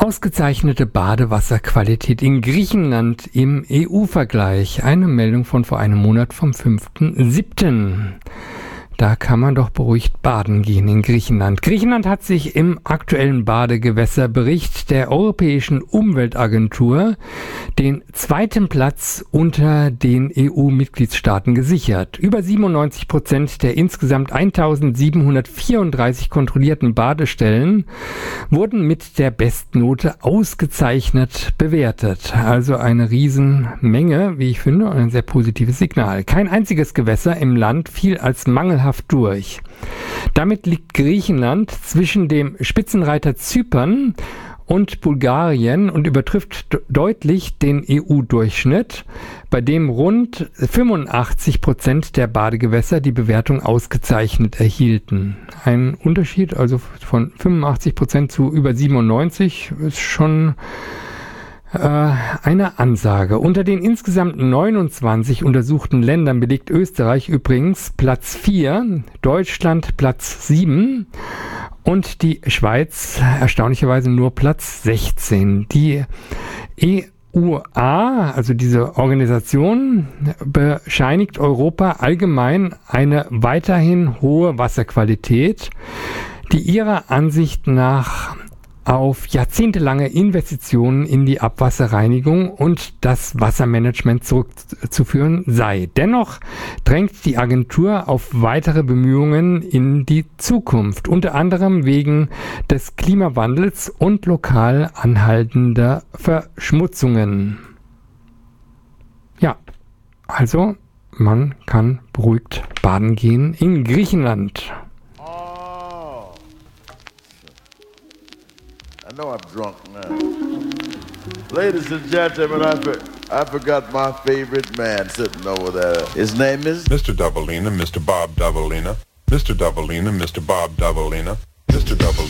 Ausgezeichnete Badewasserqualität in Griechenland im EU-Vergleich. Eine Meldung von vor einem Monat vom 5.7. Da kann man doch beruhigt baden gehen in Griechenland. Griechenland hat sich im aktuellen Badegewässerbericht der Europäischen Umweltagentur den zweiten Platz unter den EU-Mitgliedstaaten gesichert. Über 97% der insgesamt 1734 kontrollierten Badestellen wurden mit der Bestnote ausgezeichnet bewertet. Also eine Riesenmenge, wie ich finde, und ein sehr positives Signal. Kein einziges Gewässer im Land fiel als mangelhaft durch. Damit liegt Griechenland zwischen dem Spitzenreiter Zypern und Bulgarien und übertrifft deutlich den EU-Durchschnitt, bei dem rund 85% der Badegewässer die Bewertung ausgezeichnet erhielten. Ein Unterschied also von 85% zu über 97% ist schon eine Ansage. Unter den insgesamt 29 untersuchten Ländern belegt Österreich übrigens Platz 4, Deutschland Platz 7 und die Schweiz erstaunlicherweise nur Platz 16. Die EUA, also diese Organisation, bescheinigt Europa allgemein eine weiterhin hohe Wasserqualität, die ihrer Ansicht nach auf jahrzehntelange Investitionen in die Abwasserreinigung und das Wassermanagement zurückzuführen sei. Dennoch drängt die Agentur auf weitere Bemühungen in die Zukunft, unter anderem wegen des Klimawandels und lokal anhaltender Verschmutzungen. Ja, also man kann beruhigt baden gehen in Griechenland. I know I'm drunk now. Ladies and gentlemen, I forgot my favorite man sitting over there. His name is Mr. Doubleina, Mr. Bob Doubleina. Mr. Doubleina, Mr. Bob Doubleina. Mr. Doubleina.